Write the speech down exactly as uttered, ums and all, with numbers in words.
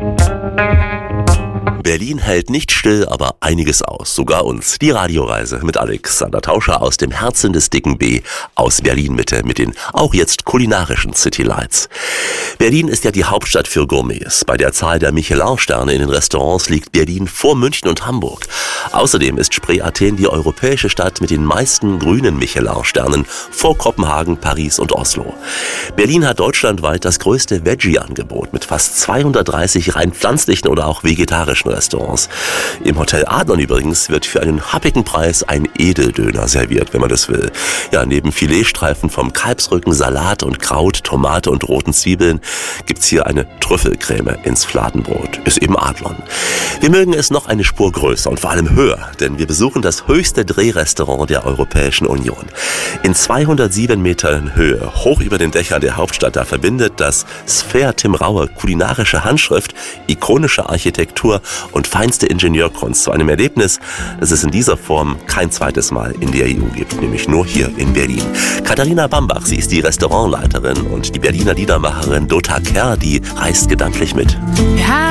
Berlin hält nicht still, aber einiges aus, sogar uns. Die Radioreise mit Alexander Tauscher aus dem Herzen des dicken B, aus Berlin-Mitte mit den auch jetzt kulinarischen City Lights. Berlin ist ja die Hauptstadt für Gourmets. Bei der Zahl der Michelin-Sterne in den Restaurants liegt Berlin vor München und Hamburg. Außerdem ist Spree-Athen die europäische Stadt mit den meisten grünen Michelin-Sternen vor Kopenhagen, Paris und Oslo. Berlin hat deutschlandweit das größte Veggie-Angebot mit fast zweihundertdreißig rein pflanzlichen oder auch vegetarischen Restaurants. Im Hotel Adlon übrigens wird für einen happigen Preis ein Edeldöner serviert, wenn man das will. Ja, neben Filetstreifen vom Kalbsrücken, Salat und Kraut, Tomate und roten Zwiebeln gibt's hier eine Trüffelcreme ins Fladenbrot. Ist eben Adlon. Wir mögen es noch eine Spur größer und vor allem höher, denn wir besuchen das höchste Drehrestaurant der Europäischen Union. In zweihundertsieben Metern Höhe, hoch über den Dächern der Hauptstadt, da verbindet das Sphere Tim Raue kulinarische Handschrift, ikonische Architektur und feinste Ingenieurkunst zu einem Erlebnis, das es in dieser Form kein zweites Mal in der E U gibt, nämlich nur hier in Berlin. Katharina Bambach, sie ist die Restaurantleiterin, und die Berliner Liedermacherin Dota Kerr, die reist gedanklich mit. Ja.